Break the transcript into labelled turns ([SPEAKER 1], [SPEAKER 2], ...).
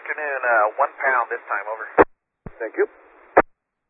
[SPEAKER 1] afternoon, 1 pound this time, over.
[SPEAKER 2] Thank you.